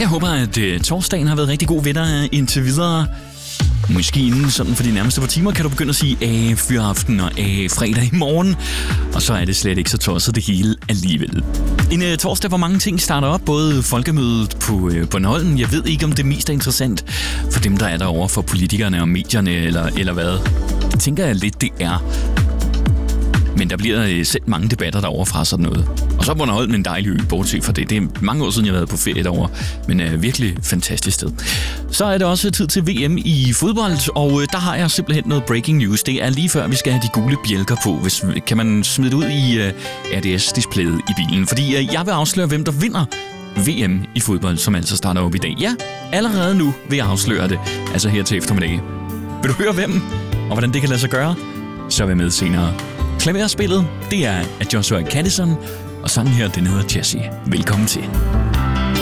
Jeg håber, at torsdagen har været rigtig god ved dig indtil videre. Måske inden sådan for de nærmeste par timer kan du begynde at sige fyraften og fredag i morgen. Og så er det slet ikke så tosset det hele alligevel. En torsdag, hvor mange ting starter op. Både folkemødet på Bornholm. Jeg ved ikke, om det mest er interessant for dem, der er derovre, for politikerne og medierne eller hvad. Det tænker jeg lidt, det er. Men der bliver selv mange debatter derovre fra sådan noget. Og så er Bornholm en dejlig ø, bortset fra det. Det er mange år siden, jeg har været på ferie derovre. Men virkelig fantastisk sted. Så er det også tid til VM i fodbold, og der har jeg simpelthen noget breaking news. Det er lige før, vi skal have de gule bjælker på. Kan man smide det ud i RDS-displayet i bilen? Fordi jeg vil afsløre, hvem der vinder VM i fodbold, som altså starter op i dag. Ja, allerede nu vil jeg afsløre det. Altså her til eftermiddag. Vil du høre hvem? Og hvordan det kan lade sig gøre? Så er vi med senere. Klaverspillet, det er af Joshua Caddison, og sangen her, den hedder Jessie. Velkommen til.